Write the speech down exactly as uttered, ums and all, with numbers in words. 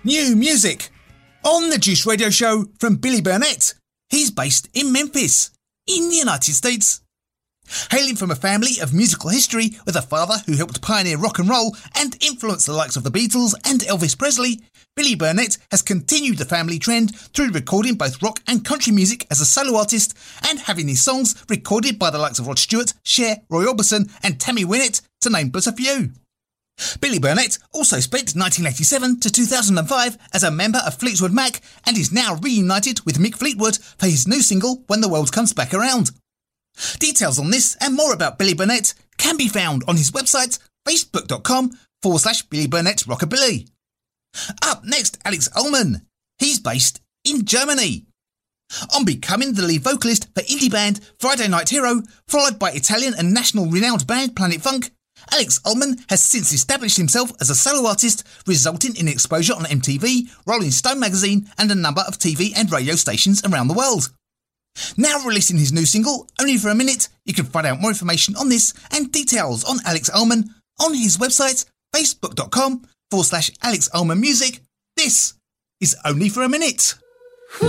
New music on the Juice Radio Show from Billy Burnett. He's based in Memphis, in the United States. Hailing from a family of musical history with a father who helped pioneer rock and roll and influence the likes of the Beatles and Elvis Presley, Billy Burnett has continued the family trend through recording both rock and country music as a solo artist and having his songs recorded by the likes of Rod Stewart, Cher, Roy Orbison and Tammy Wynette, to name but a few. Billy Burnett also spent nineteen eighty-seven to two thousand five as a member of Fleetwood Mac and is now reunited with Mick Fleetwood for his new single When the World Comes Back Around. Details on this and more about Billy Burnett can be found on his website, facebook.com forward slash Billy Burnett Rockabilly. Up next, Alex Ullman. He's based in Germany. On becoming the lead vocalist for indie band Friday Night Hero, followed by Italian and national renowned band Planet Funk, Alex Ullman has since established himself as a solo artist, resulting in exposure on M T V, Rolling Stone magazine and a number of T V and radio stations around the world. Now releasing his new single, Only for a Minute, you can find out more information on this and details on Alex Ullman on his website, facebook.com forward slash Alex Ullman Music. This is Only for a Minute.